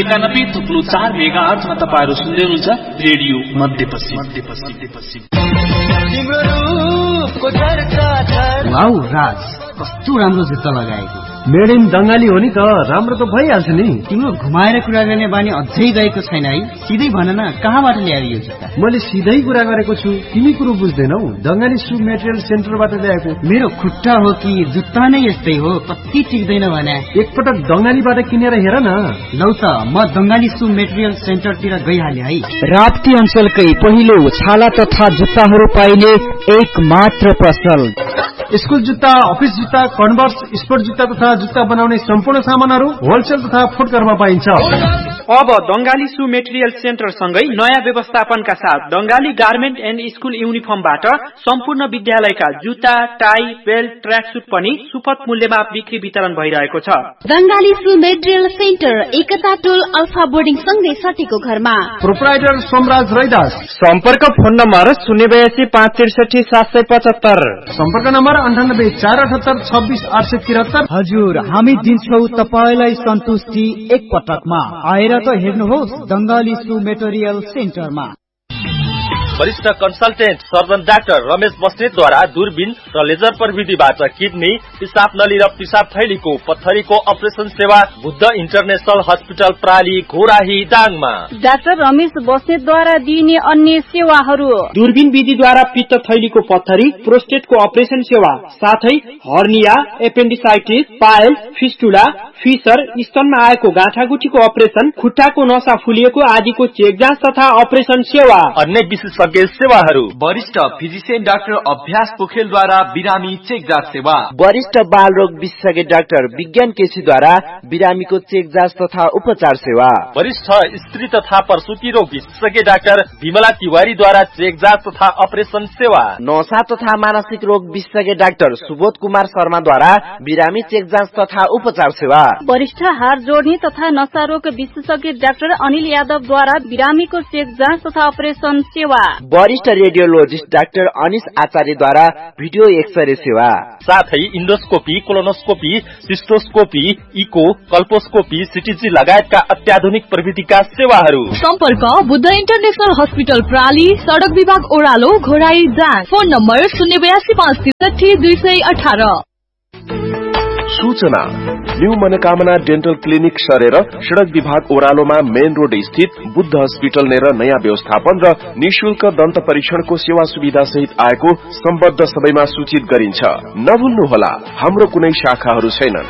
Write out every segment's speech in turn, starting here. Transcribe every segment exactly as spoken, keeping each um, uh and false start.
एकानब्बे थुप्लो चार मेगा हर्जमा तपाईँहरू सुन्दै हुनुहुन्छ रेडियो मध्यपश्चिम मध्यपश्चिम। वाउ राज, कस्तो राम्रो जुत्ता लगाएको। मेड इन बंगाली हो नि त, राम्रो त भइहाल्छ नि। तिम्रो घुमाएर कुरा गर्ने बानी अझै गएको छैन है? सिधै भन न, कहाँबाट ल्यायो यो जुत्ता? मैले सिधै कुरा गरेको छु, तिमी कुरो बुझ्दैनौ। बंगाली सु मेटेरियल सेन्टरबाट ल्याएको। मेरो खुट्टा हो कि जुत्ता नै यस्तै हो, कति टिक्दैन भने। एकपटक बंगालीबाट किनेर हेर न। लौ त, म बंगाली सु मेटेरियल सेन्टरतिर गइहालेँ है। राप्ती अञ्चलकै पहिलो छाला तथा जुत्ताहरू पाइने एक मात्र पसल। स्कुल जुत्ता, अफिस जुत्ता, कन्भर्स, स्पोर्ट जुत्ता तथा जुत्ता बनाउने सम्पूर्ण सामानहरू होलसेल तथा फुटकरमा पाइन्छ। अब बंगाली सु मेटेरियल सेन्टर सँगै नयाँ व्यवस्थापनका साथ बंगाली गार्मेन्ट एन्ड स्कुल युनिफर्मबाट सम्पूर्ण विद्यालयका जुत्ता, टाई, बेल्ट, ट्र्याकसुट पनि सुपथ मूल्यमा बिक्री वितरण भइरहेको छ। बंगाली सु मेटेरियल सेन्टर एकता टोल अल्फा बोर्डिङ सँगै सटीको घरमा। प्रोप्राइटर सोमराज रैदास। सम्पर्क फोन नम्बर शून्य बयासी पाँच त्रिसठी सात सय पचहत्तर। सम्पर्क नम्बर अन्ठानब्बे चार अठहत्तर छब्बिस आठ सय तिहत्तर। हजुर, हामी दिन्छौ तपाईलाई सन्तुष्टि एक पटकमा। आएर त हेर्नुहोस् बंगाली सु मेटेरियल सेन्टरमा। वरिष्ठ कन्सल्टेन्ट सर्जन डाक्टर रमेश बस्नेतद्वारा दूरबीन र लेजर प्रविधिबाट किडनी, पिसाब नली र पिसाब थैलीको पत्थरीको अपरेसन सेवा Buddha international hospital प्राली Ghorahi दाङमा। Doctor Ramesh बस्नेतद्वारा दिइने अन्य सेवाहरू: दूरबीन विधिद्वारा पित्त थैलीको पत्थरी, प्रोस्टेटको अपरेसन सेवा, साथै hernia, appendicitis, piles, fistula, fissure, स्तनमा आएको गाँठागुठीको अपरेसन, खुट्टाको नसा फुलिएको आदिको चेक जाँच तथा अपरेसन सेवा। अन्य विशेषज्ञ सेवाहरू: वरिष्ठ फिजिशियन डाक्टर अभ्यास पोखेलद्वारा बिरामी चेक जाँच सेवा, वरिष्ठ बाल रोग विशेषज्ञ डाक्टर विज्ञान केसीद्वारा बिरामीको चेक जाँच तथा उपचार सेवा, वरिष्ठ स्त्री तथा प्रसुति रोग विशेषज्ञ डाक्टर विमला तिवारीद्वारा चेक जाँच तथा अपरेसन सेवा, नशा तथा मानसिक रोग विशेषज्ञ डाक्टर सुबोध कुमार शर्माद्वारा बिरामी चेक जाँच तथा उपचार सेवा, वरिष्ठ हार जोड्ने तथा नशा रोग विशेषज्ञ डाक्टर अनिल यादवद्वारा बिरामीको चेक जाँच तथा अपरेसन सेवा, वरिष्ठ रेडियोलोजिस्ट डाक्टर अनिश आचार्यद्वारा भिडियो एक्सरे सेवा, साथै इन्डोस्कोपी, कोलोनोस्कोपी, सिस्टोस्कोपी, इको, कल्पोस्कोपी, सिटीजी लगायतका अत्याधुनिक प्रविधिका सेवाहरू। सम्पर्क बुद्ध इन्टरनेशनल हस्पिटल प्राली, सड़क विभाग ओह्रालो, घोराई दाङ। फोन नम्बर शून्य बयासी पाँच त्रिसठी दुई सय अठार। सूचना: न्यू मनोकामना डेन्टल क्लिनिक सरेर सड़क विभाग ओह्रालोमा मेन रोड स्थित बुद्ध हस्पिटल नेर नयाँ व्यवस्थापन र निशुल्क दन्त परीक्षणको सेवा सुविधा सहित आएको सम्बद्ध सबैमा सूचित गरिन्छ। नभुल्नुहोला, हाम्रो कुनै शाखाहरू छैनन्।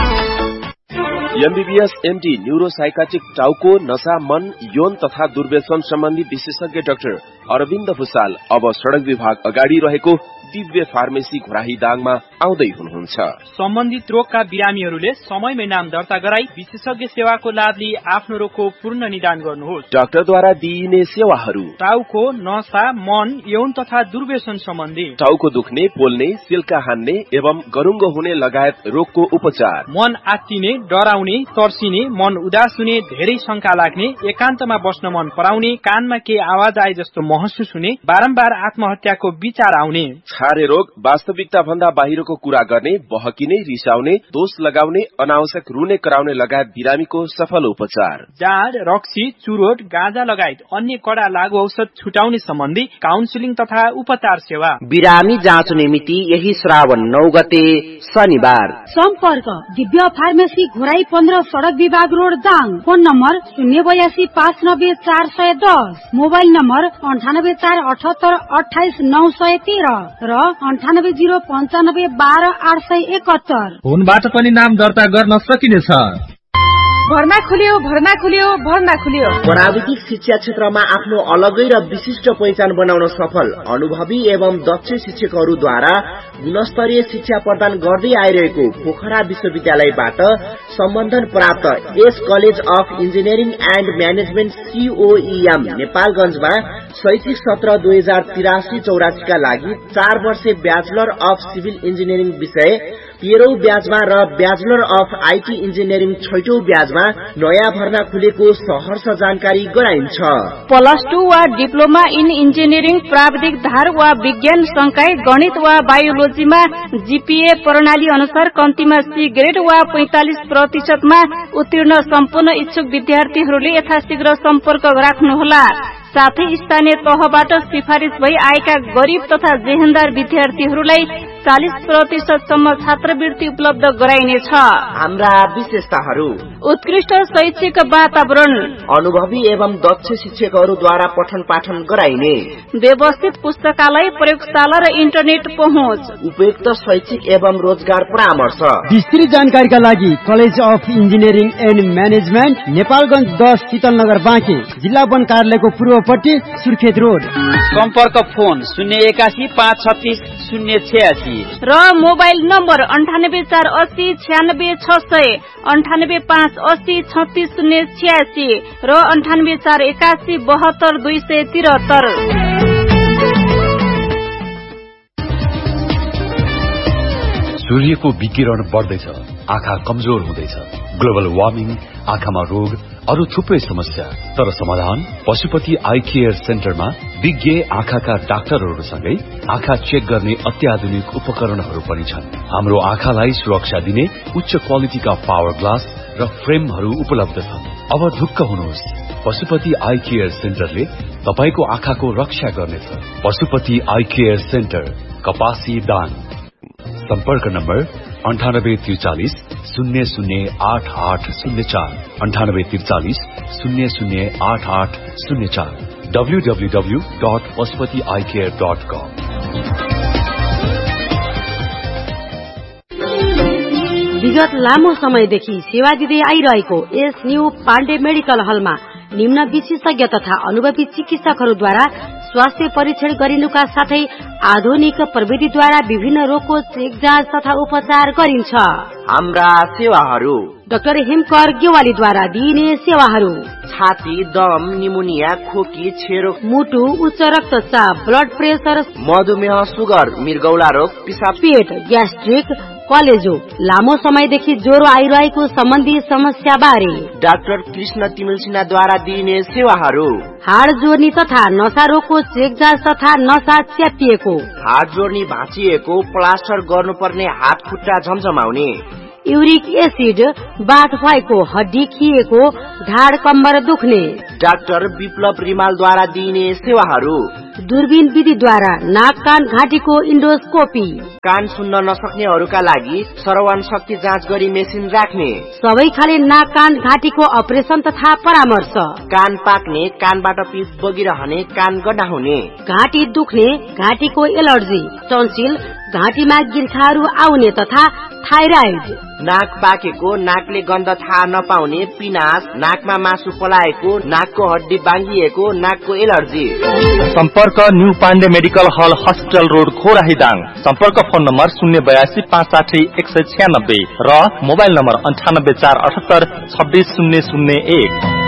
एमबीबीएस एमडी न्यूरोसाइकाट्रिक टाउको, नशा, मन, यौन तथा दुर्व्यसन सम्बन्धी विशेषज्ञ डाक्टर अरविन्द भुसाल अब सड़क विभाग अगाडि रहेको दिव्य फार्मेसी घोराही दाङमा आउँदै हुनुहुन्छ। सम्बन्धित रोगका बिरामीहरूले समयमै नाम दर्ता गराई विशेषज्ञ सेवाको लाभ लिई आफ्नो रोगको पूर्ण निदान गर्नुहोस्। डाक्टरद्वारा दिइने सेवाहरू: टाउको, नशा, मन, यौन तथा दुर्व्यसन सम्बन्धी, टाउको दुख्ने, पोल्ने, सिल्का हान्ने एवं गरुङ्गो हुने लगायत रोगको उपचार, मन आत्तिने, डराउने, तर्सिने, मन उदास हुने, धेरै शंका लाग्ने, एकान्तमा बस्न मन पराउने, कानमा के आवाज आए जस्तो महसुस हुने, बारम्बार आत्महत्याको विचार आउने, छारे रोग, वास्तविकता भन्दा बाहिरको कुरा गर्ने, बहकिने, रिसाउने, दोष लगाउने, अनावश्यक रुने कराउने लगायत बिरामीको सफल उपचार, जाँड, रक्सी, चुरोट, गाँजा लगायत अन्य कडा लागू औषध छुटाउने सम्बन्धी काउन्सिलिङ तथा उपचार सेवा। बिरामी जाँचो मिति यही श्रावण नौ गते शनिबार। सम्पर्क दिव्य फार्मेसी घोराई पन्ध्र, सड़क विभाग रोड दाङ। फोन नम्बर शून्य बयासी पाँच नब्बे चार सय दस, मोबाइल नम्बर अन्ठानब्बे चार अठहत्तर अठाइस नौ सय तेह्र र अन्ठानब्बे जीरो पञ्चानब्बे बाह्र आठ सय एकहत्तर। फोनबाट पनि नाम दर्ता गर्न सकिनेछ। भर्ना खुल्यो भर्ना खुल्यो भर्ना खुल्यो। प्राविधिक शिक्षा क्षेत्रमा आफ्नो अलगै र विशिष्ट पहिचान बनाउन सफल अनुभवी एवं दक्ष शिक्षकहरूद्वारा गुणस्तरीय शिक्षा प्रदान गर्दै आइरहेको पोखरा विश्वविद्यालयबाट सम्बन्धन प्राप्त S college of engineering and management सीओईएम नेपालगंजमा शैक्षिक सत्र दुई हजार तिरासी चौरासी का लागि चार वर्षे ब्याचलर अफ सिभिल इन्जिनियरिङ विषय तेह्रौं ब्याजमा र ब्याचलर अफ आईटी इन्जिनियरिङ छैटौं ब्याजमा नयाँ भर्ना खुलेको सहर्ष जानकारी गराइन्छ। प्लस टू वा डिप्लोमा इन इन्जिनियरिङ प्राविधिक धार वा विज्ञान संकाय गणित वा बायोलोजीमा जीपीए प्रणाली अनुसार कम्तीमा सी ग्रेड वा पैंतालिस प्रतिशतमा उत्तीर्ण सम्पूर्ण इच्छुक विद्यार्थीहरूले यथाशीघ्र सम्पर्क राख्नुहोला। साथै स्थानीय तहबाट सिफारिस भई आएका गरीब तथा जेहेन्दार विद्यार्थीहरूलाई चालीस प्रतिशत सम्म छात्रवृत्ति उपलब्ध गराइनेछ। हाम्रा विशेषताहरू: उत्कृष्ट शैक्षिक वातावरण, अनुभवी एवं दक्ष शिक्षकहरूद्वारा पठन पाठन गराइने, व्यवस्थित पुस्तकालय, प्रयोगशाला र इन्टरनेट पहुँच, उपयुक्त शैक्षिक एवं रोजगार परामर्श। विस्तृत जानकारीका लागि college of engineering and management, Nepalgunj दस, शीतलनगर बाँके, जिल्ला वन कार्यालयको पूर्वपट्टि, सुर्खेत रोड। सम्पर्क फोन शून्य एकासी पाँच छत्तीस शून्य छयासी र मोबाइल नम्बर अन्ठानब्बे चार अस्सी छ्यानब्बे छ सय, अन्ठानब्बे पाँच अस्सी छत्तीस शून्य छयासी र अन्ठानब्बे चार एकासी बहत्तर दुई सय त्रिहत्तर। सूर्यको विकिरण बढ्दैछ, आँखा कमजोर हुँदैछ, ग्लोबल वार्मिङ, आँखामा रोग, अरू थुप्रै समस्या। तर समाधान पशुपति आई केयर सेन्टरमा विज्ञ आँखाका डाक्टरहरूसँगै आँखा चेक गर्ने अत्याधुनिक उपकरणहरू पनि छन्। हाम्रो आँखालाई सुरक्षा दिने उच्च क्वालिटीका पावर ग्लास र फ्रेमहरू उपलब्ध छन्। अब ढुक्क हुनुहोस्, पशुपति आई केयर सेन्टरले तपाईको आँखाको रक्षा गर्नेछ। पशुपति आई केयर सेन्टर, कपासी दाङ। सम्पर्क नम्बर अन्ठानब्बे त्रिचालिस शून्य शून्य आठ आठ शून्य चार, अन्ठानब्बे त्रिचालिस शून्य शून्य आठ आठ शून्य चार, W W W dot Pashupati I care dot कम। विगत लामो समयदेखि सेवा दिँदै आइरहेको यस न्यू पाण्डे मेडिकल हलमा निम्न विशेषज्ञ तथा अनुभवी चिकित्सकहरूद्वारा स्वास्थ्य परीक्षण गरिनुका साथै आधुनिक प्रविधिद्वारा विभिन्न रोगको चेक जाँच तथा उपचार गरिन्छ। हाम्रा सेवाहरू: डाक्टर हिमकर गेवालीद्वारा दिइने सेवाहरू: छाती, दम, निमोनिया, खोकी, छेरो, मुटु, उच्च रक्तचाप, ब्लड प्रेसर, मधुमेह, सुगर, मृगौला रोग, पिसाब, पेट, ग्यास्ट्रिक, कलेजो, लामो समयदेखि ज्वरो आइरहेको सम्बन्धी समस्या बारे डाक्टर कृष्ण तिमिल सिन्हाद्वारा दिइने सेवाहरू: हाड जोड्नी तथा नसा रोगको चेक जाँच तथा नसा च्यातिएको, हाड जोड्नी भाँचिएको, प्लास्टर गर्नुपर्ने हात खुट्टा झमझमाउने, युरिक एसिड बाथ भएको, हड्डी खिएको, ढाड कम्बर दुख्ने, डाक्टर विप्लव रिमालद्वारा दिइने सेवाहरू: दूरबीन विधिद्वारा नाक कान घाँटीको इन्डोस्कोपी, कान सुन्न नसक्नेहरूका लागि श्रवण शक्ति जाँच गरी मेसिन राख्ने, सबै खाले नाक कान घाँटीको अपरेसन तथा परामर्श, कान पाक्ने, कानबाट पिप बगिरहने, कान गड्डा हुने, घाँटी दुख्ने, घाँटीको एलर्जी, टन्सिल, घाँटीमा गिर्खाहरू आउने तथा थाइराइड, नाक पाकेको, नाकले गन्ध थाहा नपाउने, पिनास, नाकमा मासु पलाएको, नाकको हड्डी बाङ्गिएको, नाकको एलर्जी। सम्पर्क न्यू पाण्डे मेडिकल हल, हस्पिटल रोड, खोराहीदाङ। सम्पर्क फोन नम्बर शून्य बयासी पाँच साठी एक सय छ्यानब्बे र मोबाइल नम्बर अन्ठानब्बे चार अठहत्तर छब्बीस शून्य शून्य एक।